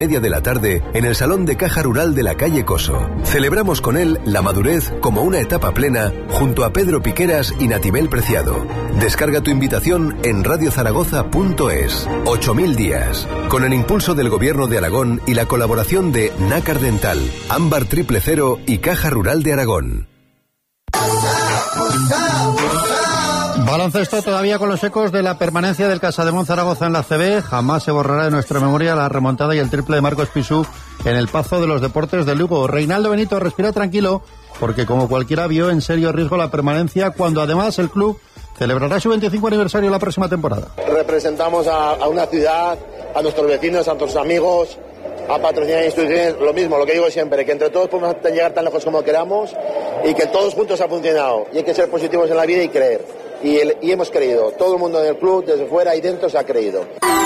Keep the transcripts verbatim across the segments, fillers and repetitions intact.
media de la tarde en el Salón de Caja Rural de la calle Coso. Celebramos con él la madurez como una etapa plena junto a Pedro Piqueras y Natibel Preciado. Descarga tu invitación en radio zaragoza punto es. ocho mil días. Con el impulso del Gobierno de Aragón y la colaboración de Nácar Dental, Ámbar Triple Cero y Caja Rural de Aragón. Baloncesto todavía con los ecos de la permanencia del Casademón Zaragoza en la C B. Jamás se borrará de nuestra memoria la remontada y el triple de Marcos Pisú en el Pazo de los Deportes de Lugo. Reinaldo Benito respira tranquilo porque como cualquiera vio en serio riesgo la permanencia cuando además el club celebrará su veinticinco aniversario la próxima temporada. Representamos a, a una ciudad, a nuestros vecinos, a nuestros amigos, a patrocinar instituciones, lo mismo, lo que digo siempre, que entre todos podemos llegar tan lejos como queramos y que todos juntos ha funcionado. Y hay que ser positivos en la vida y creer. Y, el, y hemos creído, todo el mundo en el club, desde fuera y dentro, se ha creído.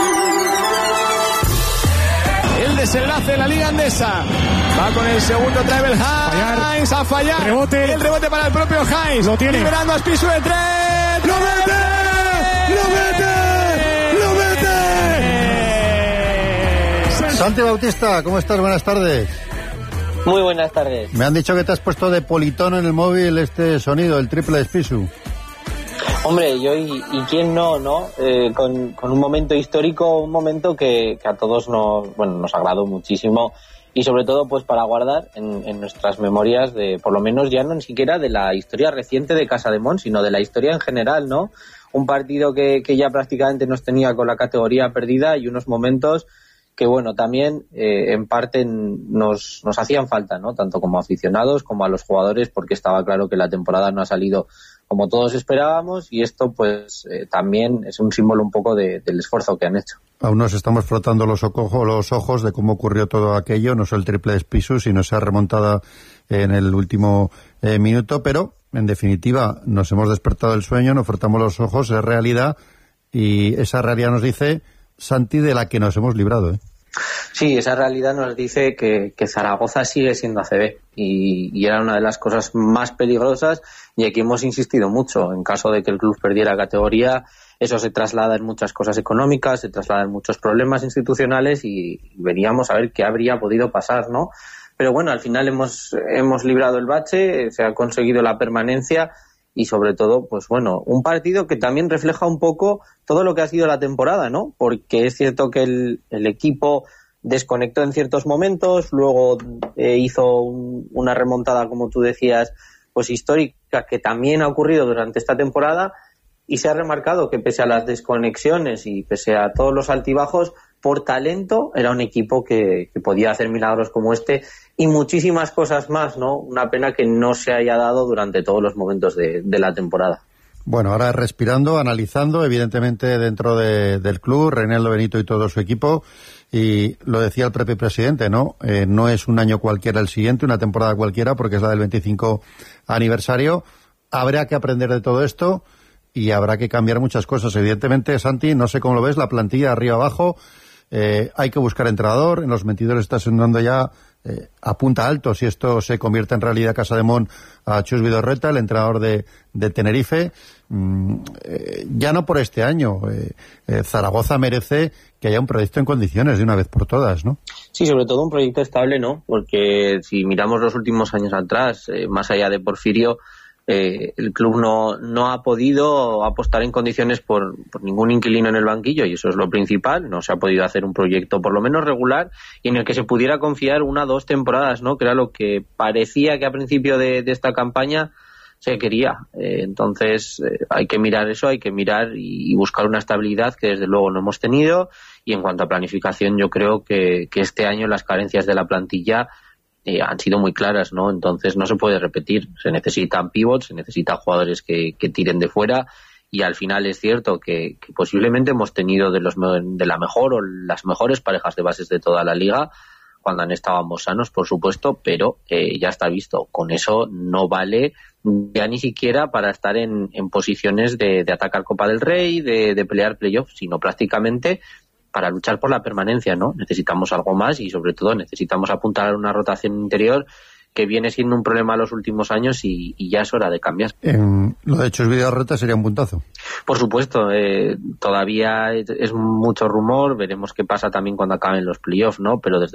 El desenlace de la Liga Andesa. Va con el segundo travel Hines a fallar. Rebote. El rebote para el propio Hines. Lo tiene. Liberando a Spisu de tres. ¡Lo mete! ¡Lo mete! ¡Lo mete! Santi Bautista, ¿cómo estás? Buenas tardes. Muy buenas tardes. Me han dicho que te has puesto de politono en el móvil este sonido, el triple de Spisu. Hombre, yo y, y quién no, ¿no? Eh, con, con un momento histórico, un momento que, que a todos nos, bueno, nos agradó muchísimo y sobre todo pues para guardar en, en nuestras memorias de, por lo menos ya no ni siquiera de la historia reciente de Casademón, sino de la historia en general, ¿no? Un partido que, que ya prácticamente nos tenía con la categoría perdida y unos momentos que, bueno, también eh, en parte nos, nos hacían falta, ¿no? Tanto como aficionados como a los jugadores, porque estaba claro que la temporada no ha salido como todos esperábamos y esto pues eh, también es un símbolo un poco de, del esfuerzo que han hecho. Aún nos estamos frotando los, ojo, los ojos de cómo ocurrió todo aquello, no solo el triple de Spisu, sino esa remontada en el último eh, minuto, pero en definitiva nos hemos despertado del sueño, nos frotamos los ojos, es realidad y esa realidad nos dice, Santi, de la que nos hemos librado, ¿eh? Sí, esa realidad nos dice que, que Zaragoza sigue siendo A C B y, y era una de las cosas más peligrosas y aquí hemos insistido mucho. En caso de que el club perdiera categoría, eso se traslada en muchas cosas económicas, se traslada en muchos problemas institucionales y, y veríamos a ver qué habría podido pasar, ¿no? Pero bueno, al final hemos, hemos librado el bache, se ha conseguido la permanencia y sobre todo, pues bueno, un partido que también refleja un poco todo lo que ha sido la temporada, ¿no? Porque es cierto que el, el equipo desconectó en ciertos momentos, luego eh, hizo un, una remontada, como tú decías, pues histórica, que también ha ocurrido durante esta temporada y se ha remarcado que pese a las desconexiones y pese a todos los altibajos, por talento era un equipo que, que podía hacer milagros como este y muchísimas cosas más, ¿no? Una pena que no se haya dado durante todos los momentos de, de la temporada. Bueno, ahora respirando, analizando, evidentemente dentro de, del club, Reinaldo Benito y todo su equipo, y lo decía el propio presidente, ¿no? Eh, no es un año cualquiera el siguiente, una temporada cualquiera, porque es la del veinticinco aniversario. Habrá que aprender de todo esto y habrá que cambiar muchas cosas. Evidentemente, Santi, no sé cómo lo ves, la plantilla arriba abajo, eh, hay que buscar entrenador, en los veintidós está sonando ya eh, a punta alto si esto se convierte en realidad Casademón a Chus Vidorreta, el entrenador de, de Tenerife. Mm, eh, ya no por este año, eh, eh, Zaragoza merece que haya un proyecto en condiciones de una vez por todas, ¿no? Sí, sobre todo un proyecto estable, ¿no? Porque si miramos los últimos años atrás, eh, más allá de Porfirio, Eh, el club no, no ha podido apostar en condiciones por, por ningún inquilino en el banquillo y eso es lo principal. No se ha podido hacer un proyecto por lo menos regular y en el que se pudiera confiar una o dos temporadas, ¿no? Que era lo que parecía que a principio de, de esta campaña se quería. Eh, entonces eh, hay que mirar eso, hay que mirar y, y buscar una estabilidad que desde luego no hemos tenido y en cuanto a planificación yo creo que, que este año las carencias de la plantilla Eh, han sido muy claras, ¿no? Entonces no se puede repetir. Se necesitan pivots, se necesitan jugadores que, que tiren de fuera y al final es cierto que, que posiblemente hemos tenido de los de la mejor o las mejores parejas de bases de toda la liga cuando han estábamos sanos, por supuesto, pero eh, ya está visto. Con eso no vale ya ni siquiera para estar en, en posiciones de, de atacar Copa del Rey, de, de pelear playoffs, sino prácticamente para luchar por la permanencia, ¿no? Necesitamos algo más y sobre todo necesitamos apuntar a una rotación interior que viene siendo un problema los últimos años y, y ya es hora de cambiar. En lo de Chus Vidal-Reta sería un puntazo. Por supuesto, eh, todavía es, es mucho rumor, veremos qué pasa también cuando acaben los playoffs, ¿no? Pero desde